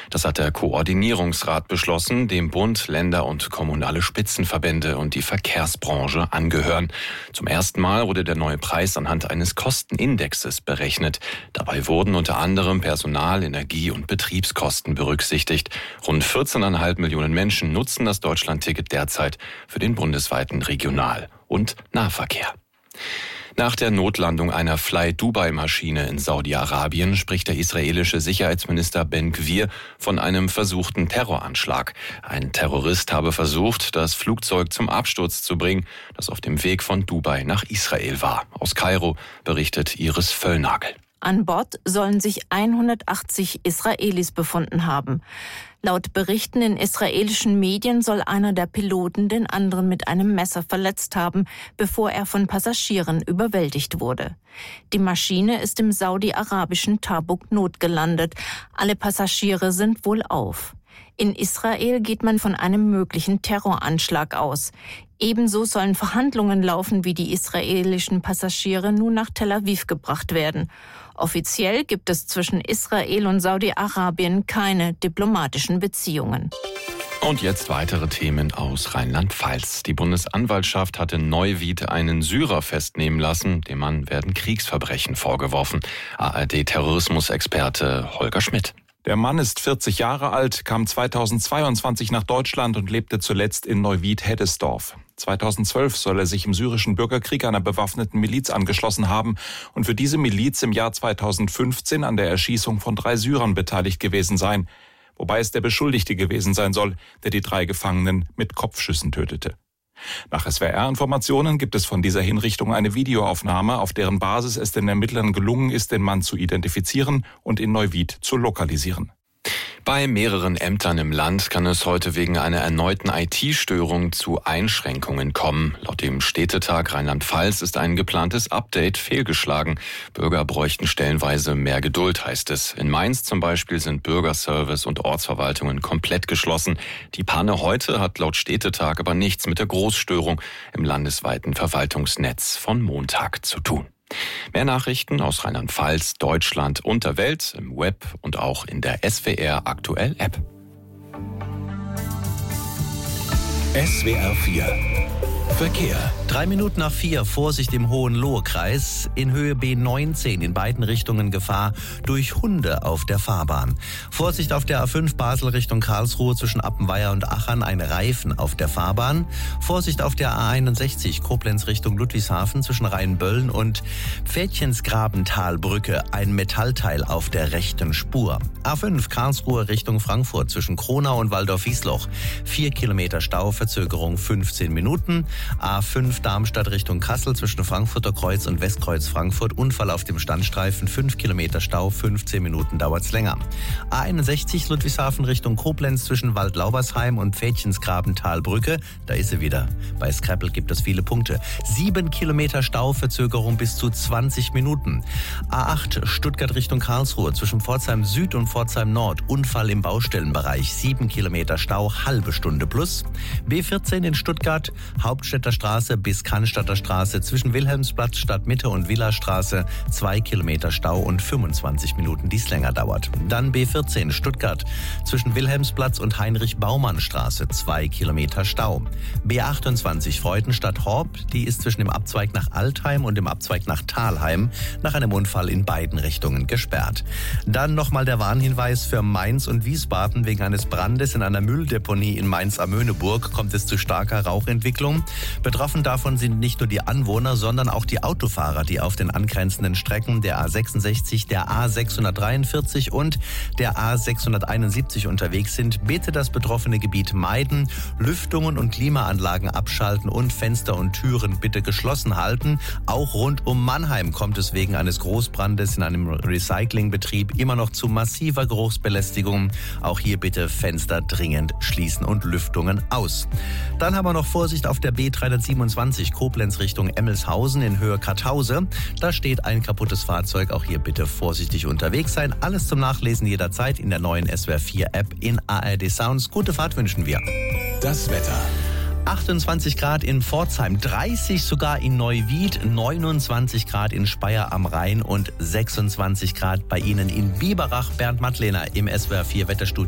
Das hat der Koordinierungsrat beschlossen, dem Bund, Länder und kommunale Spitzenverbände und die Verkehrsbranche angehören. Zum ersten Mal wurde der neue Preis anhand eines Kostenindexes berechnet. Dabei wurden unter anderem Personal-, Energie- und Betriebskosten berücksichtigt. Rund 14,5 Millionen Menschen nutzen das Deutschlandticket derzeit für den bundesweiten Regional- und Nahverkehr. Nach der Notlandung einer Fly-Dubai-Maschine in Saudi-Arabien spricht der israelische Sicherheitsminister Ben-Gvir von einem versuchten Terroranschlag. Ein Terrorist habe versucht, das Flugzeug zum Absturz zu bringen, das auf dem Weg von Dubai nach Israel war. Aus Kairo berichtet Iris Völlnagel. An Bord sollen sich 180 Israelis befunden haben. Laut Berichten in israelischen Medien soll einer der Piloten den anderen mit einem Messer verletzt haben, bevor er von Passagieren überwältigt wurde. Die Maschine ist im saudi-arabischen Tabuk notgelandet. Alle Passagiere sind wohlauf. In Israel geht man von einem möglichen Terroranschlag aus. Ebenso sollen Verhandlungen laufen, wie die israelischen Passagiere nun nach Tel Aviv gebracht werden. Offiziell gibt es zwischen Israel und Saudi-Arabien keine diplomatischen Beziehungen. Und jetzt weitere Themen aus Rheinland-Pfalz. Die Bundesanwaltschaft hatte in Neuwied einen Syrer festnehmen lassen. Dem Mann werden Kriegsverbrechen vorgeworfen. ARD-Terrorismusexperte Holger Schmidt. Der Mann ist 40 Jahre alt, kam 2022 nach Deutschland und lebte zuletzt in Neuwied-Heddesdorf. 2012 soll er sich im syrischen Bürgerkrieg einer bewaffneten Miliz angeschlossen haben und für diese Miliz im Jahr 2015 an der Erschießung von 3 Syrern beteiligt gewesen sein. Wobei es der Beschuldigte gewesen sein soll, der die 3 Gefangenen mit Kopfschüssen tötete. Nach SWR-Informationen gibt es von dieser Hinrichtung eine Videoaufnahme, auf deren Basis es den Ermittlern gelungen ist, den Mann zu identifizieren und in Neuwied zu lokalisieren. Bei mehreren Ämtern im Land kann es heute wegen einer erneuten IT-Störung zu Einschränkungen kommen. Laut dem Städtetag Rheinland-Pfalz ist ein geplantes Update fehlgeschlagen. Bürger bräuchten stellenweise mehr Geduld, heißt es. In Mainz zum Beispiel sind Bürgerservice und Ortsverwaltungen komplett geschlossen. Die Panne heute hat laut Städtetag aber nichts mit der Großstörung im landesweiten Verwaltungsnetz von Montag zu tun. Mehr Nachrichten aus Rheinland-Pfalz, Deutschland und der Welt im Web und auch in der SWR Aktuell App. SWR 4 Verkehr. 3 Minuten nach 4, Vorsicht im Hohenlohe-Kreis. In Höhe B19 in beiden Richtungen Gefahr durch Hunde auf der Fahrbahn. Vorsicht auf der A5 Basel Richtung Karlsruhe zwischen Appenweier und Achern, ein Reifen auf der Fahrbahn. Vorsicht auf der A61 Koblenz Richtung Ludwigshafen zwischen Rheinböllen und Pfädchensgrabentalbrücke, ein Metallteil auf der rechten Spur. A5 Karlsruhe Richtung Frankfurt zwischen Kronau und Waldorf-Wiesloch, 4 Kilometer Stau, Verzögerung 15 Minuten. A5 Darmstadt Richtung Kassel zwischen Frankfurter Kreuz und Westkreuz Frankfurt, Unfall auf dem Standstreifen, 5 Kilometer Stau, 15 Minuten dauert's länger. A61 Ludwigshafen Richtung Koblenz zwischen Waldlaubersheim und Pfädchensgrabentalbrücke, da ist sie wieder. Bei Scrabble gibt es viele Punkte. 7 Kilometer Stau, Verzögerung bis zu 20 Minuten. A8 Stuttgart Richtung Karlsruhe zwischen Pforzheim Süd und Pforzheim Nord, Unfall im Baustellenbereich, 7 Kilometer Stau, halbe Stunde plus. B14 in Stuttgart, Hauptstädter Straße bis Cannstatter Straße zwischen Wilhelmsplatz, Stadtmitte und Villastraße, 2 Kilometer Stau und 25 Minuten, die es länger dauert. Dann B14 Stuttgart zwischen Wilhelmsplatz und Heinrich-Baumann-Straße, 2 Kilometer Stau. B28 Freudenstadt-Horb, die ist zwischen dem Abzweig nach Altheim und dem Abzweig nach Thalheim nach einem Unfall in beiden Richtungen gesperrt. Dann nochmal der Warnhinweis für Mainz und Wiesbaden: wegen eines Brandes in einer Mülldeponie in Mainz-Amöneburg kommt es zu starker Rauchentwicklung. Betroffen davon sind nicht nur die Anwohner, sondern auch die Autofahrer, die auf den angrenzenden Strecken der A66, der A643 und der A671 unterwegs sind. Bitte das betroffene Gebiet meiden, Lüftungen und Klimaanlagen abschalten und Fenster und Türen bitte geschlossen halten. Auch rund um Mannheim kommt es wegen eines Großbrandes in einem Recyclingbetrieb immer noch zu massiver Geruchsbelästigung. Auch hier bitte Fenster dringend schließen und Lüftungen aus. Dann haben wir noch Vorsicht auf der B327 Koblenz Richtung Emmelshausen in Höhe Karthause. Da steht ein kaputtes Fahrzeug. Auch hier bitte vorsichtig unterwegs sein. Alles zum Nachlesen jederzeit in der neuen SWR 4 App in ARD Sounds. Gute Fahrt wünschen wir. Das Wetter. 28 Grad in Pforzheim, 30 sogar in Neuwied, 29 Grad in Speyer am Rhein und 26 Grad bei Ihnen in Biberach. Bernd Mattlehner im SWR 4 Wetterstudio.